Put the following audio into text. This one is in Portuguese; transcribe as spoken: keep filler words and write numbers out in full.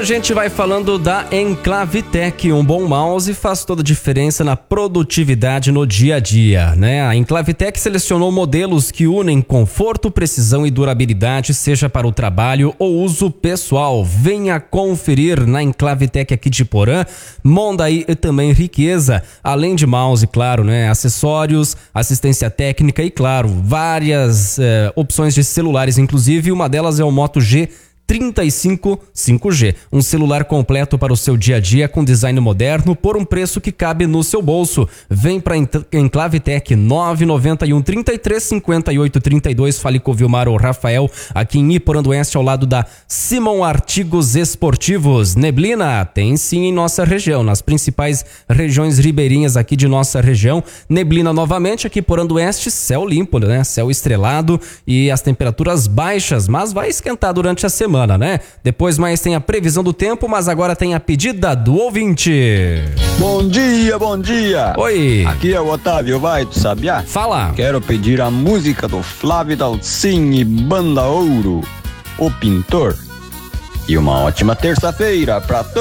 a gente vai falando da Enclavitec. Um bom mouse faz toda a diferença na produtividade no dia a dia, né? A Enclavitec selecionou modelos que unem conforto, precisão e durabilidade, seja para o trabalho ou uso pessoal. Venha conferir na Enclavitec aqui de Porã, Mondaí e também Riqueza. Além de mouse, claro, né? Acessórios, assistência técnica e, claro, várias eh, opções de celulares. Inclusive, uma delas é o Moto G trinta e cinco cinco G, um celular completo para o seu dia a dia com design moderno por um preço que cabe no seu bolso. Vem para Enclavitec nove nove um, trinta e três, cinquenta e oito, trinta e dois. Fale com o Vilmar ou Rafael aqui em Iporã-do-Oeste, ao lado da Simon Artigos Esportivos. Neblina tem sim em nossa região, nas principais regiões ribeirinhas aqui de nossa região. Neblina novamente aqui em Iporã-do-Oeste, céu limpo, né? Céu estrelado e as temperaturas baixas, mas vai esquentar durante a semana, né? Depois mais tem a previsão do tempo, mas agora tem a pedida do ouvinte. Bom dia, bom dia. Oi. Aqui é o Otávio Vai do Sabiá. Fala. Quero pedir a música do Flávio Dalcin e Banda Ouro, O Pintor. E uma ótima terça-feira pra todos.